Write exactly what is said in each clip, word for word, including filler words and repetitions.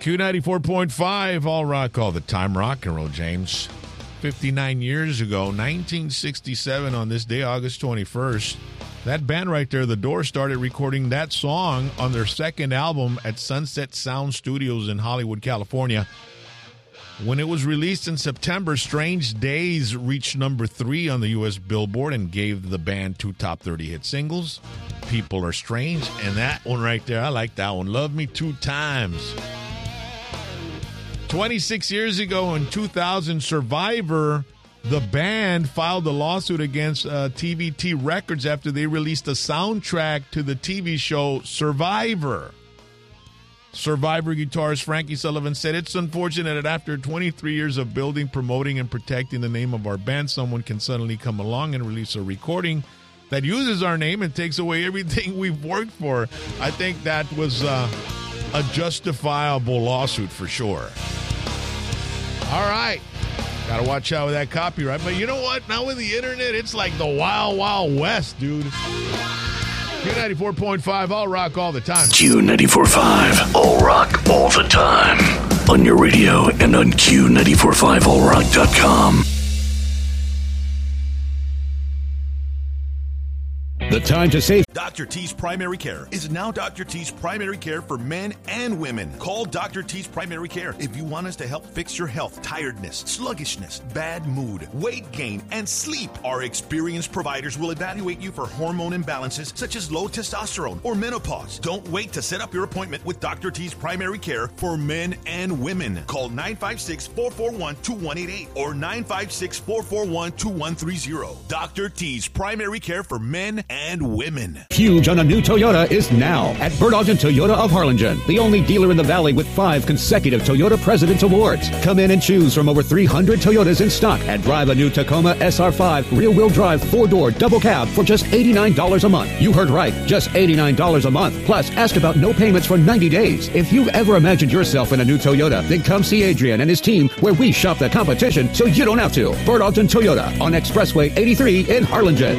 Q ninety-four point five, All Rock all the time. Rock and roll, James. fifty-nine years ago, nineteen sixty-seven, on this day, August twenty-first, that band right there, The Doors, started recording that song on their second album at Sunset Sound Studios in Hollywood, California. When it was released in September, Strange Days reached number three on the U S Billboard and gave the band two top thirty hit singles, People Are Strange, and that one right there, I like that one, Love Me Two Times. twenty-six years ago, in two thousand, Survivor, the band, filed a lawsuit against uh, T V T Records after they released a soundtrack to the T V show Survivor. Survivor guitarist Frankie Sullivan said, "It's unfortunate that after twenty-three years of building, promoting, and protecting the name of our band, someone can suddenly come along and release a recording that uses our name and takes away everything we've worked for." I think that was uh, a justifiable lawsuit for sure. All right. Got to watch out with that copyright. But you know what? Now with the internet, it's like the wild, wild west, dude. Q ninety-four point five, All Rock all the time. Q ninety-four point five, All Rock all the time. On your radio and on Q nine four five all rock dot com. The time to save. Doctor T's Primary Care is now Doctor T's Primary Care for men and women. Call Doctor T's Primary Care if you want us to help fix your health, tiredness, sluggishness, bad mood, weight gain, and sleep. Our experienced providers will evaluate you for hormone imbalances such as low testosterone or menopause. Don't wait to set up your appointment with Doctor T's Primary Care for men and women. Call nine five six, four four one, two one eight eight or nine five six, four four one, two one three zero. Doctor T's Primary Care for men and women. Huge on a new Toyota is now at Bert Ogden Toyota of Harlingen, the only dealer in the Valley with five consecutive Toyota President's Awards. Come in and choose from over three hundred Toyotas in stock and drive a new Tacoma S R five rear-wheel drive four-door double cab for just eighty-nine dollars a month. You heard right, just eighty-nine dollars a month. Plus, ask about no payments for ninety days. If you've ever imagined yourself in a new Toyota, then come see Adrian and his team where we shop the competition so you don't have to. Bert Ogden Toyota on Expressway eighty-three in Harlingen.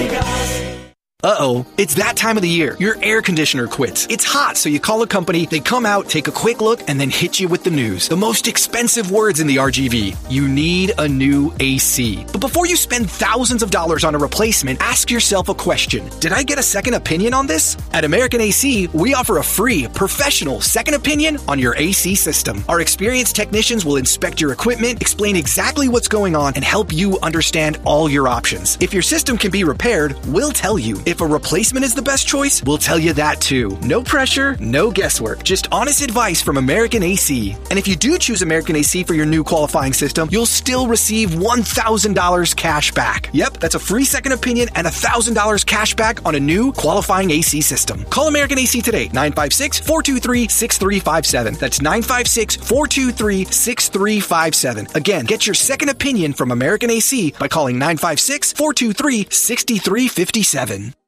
Uh-oh, it's that time of the year. Your air conditioner quits. It's hot, so you call a company, they come out, take a quick look, and then hit you with the news. The most expensive words in the R G V. You need a new A C. But before you spend thousands of dollars on a replacement, ask yourself a question. Did I get a second opinion on this? At American A C, we offer a free, professional second opinion on your A C system. Our experienced technicians will inspect your equipment, explain exactly what's going on, and help you understand all your options. If your system can be repaired, we'll tell you. If a replacement is the best choice, we'll tell you that too. No pressure, no guesswork, just honest advice from American A C. And if you do choose American A C for your new qualifying system, you'll still receive one thousand dollars cash back. Yep, that's a free second opinion and one thousand dollars cash back on a new qualifying A C system. Call American A C today, nine five six, four two three, six three five seven. That's nine five six, four two three, six three five seven. Again, get your second opinion from American A C by calling nine five six, four two three, six three five seven.